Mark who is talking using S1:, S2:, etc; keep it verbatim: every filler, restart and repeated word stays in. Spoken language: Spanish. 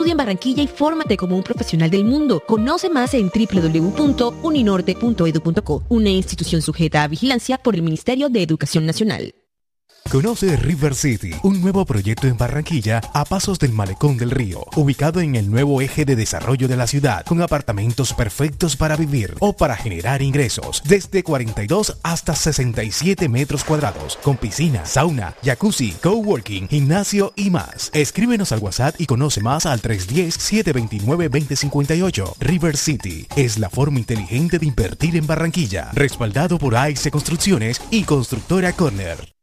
S1: Estudia en Barranquilla y fórmate como un profesional del mundo. Conoce más en doble u doble u doble u punto uninorte punto edu punto co, una institución sujeta a vigilancia por el Ministerio de Educación Nacional.
S2: Conoce River City, un nuevo proyecto en Barranquilla a pasos del Malecón del Río, ubicado en el nuevo eje de desarrollo de la ciudad, con apartamentos perfectos para vivir o para generar ingresos, desde cuarenta y dos hasta sesenta y siete metros cuadrados, con piscina, sauna, jacuzzi, coworking, gimnasio y más. Escríbenos al WhatsApp y conoce más al tres uno cero, siete dos nueve, dos cero cinco ocho. River City es la forma inteligente de invertir en Barranquilla, respaldado por A I C Construcciones y Constructora Corner.